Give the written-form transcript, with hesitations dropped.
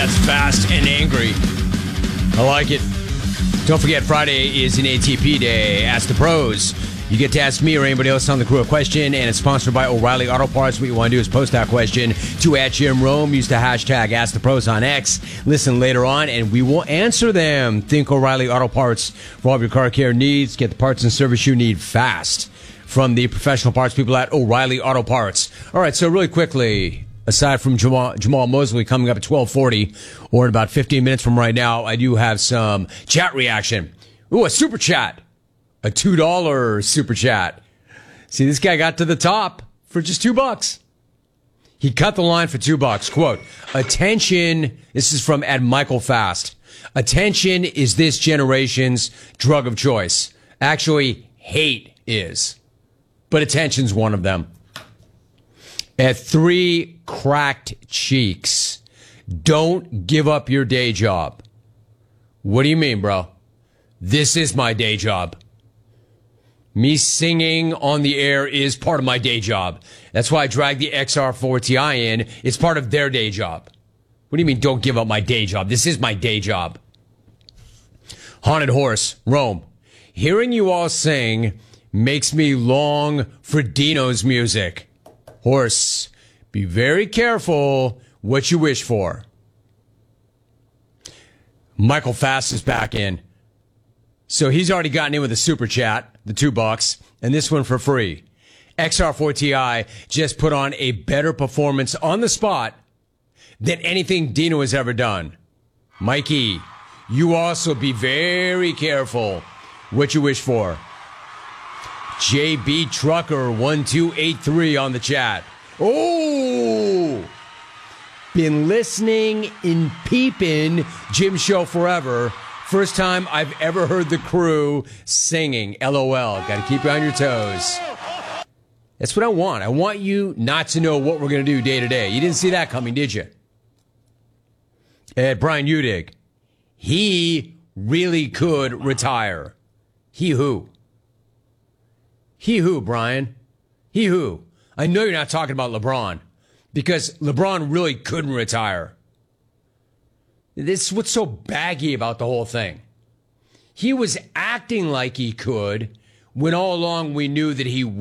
That's fast and angry. I like it. Don't forget, Friday is an ATP day. Ask the pros. You get to ask me or anybody else on the crew a question, and it's sponsored by O'Reilly Auto Parts. What you want to do is post that question to @JimRome. Use the hashtag AskThePros on X. Listen later on, and we will answer them. Think O'Reilly Auto Parts for all of your car care needs. Get the parts and service you need fast from the professional parts people at O'Reilly Auto Parts. All right, so really quickly, aside from Jamal Mosley coming up at 12:40, or in about 15 minutes from right now, I do have some chat reaction. Ooh, a super chat. A $2 super chat. See, this guy got to the top for just $2. He cut the line for $2. Quote, attention, this is from @MichaelFast. Attention is this generation's drug of choice. Actually, hate is. But attention's one of them. At 3 cracked cheeks. Don't give up your day job. What do you mean, bro? This is my day job. Me singing on the air is part of my day job. That's why I drag the XR4 Ti in. It's part of their day job. What do you mean, don't give up my day job? This is my day job. Haunted Horse, Rome. Hearing you all sing makes me long for Dino's music. Horse, be very careful what you wish for. Michael Fast is back in. So he's already gotten in with a super chat, the $2, and this one for free. XR4 Ti just put on a better performance on the spot than anything Dino has ever done. Mikey, you also be very careful what you wish for. JB Trucker 1283 on the chat. Oh! Been listening and peeping Jim Show forever. First time I've ever heard the crew singing. LOL. Got to keep you on your toes. That's what I want. I want you not to know what we're going to do day to day. You didn't see that coming, did you? Brian Udig. He really could retire. He who? He who, Brian? He who? I know you're not talking about LeBron, because LeBron really couldn't retire. This is what's so baggy about the whole thing. He was acting like he could when all along we knew that he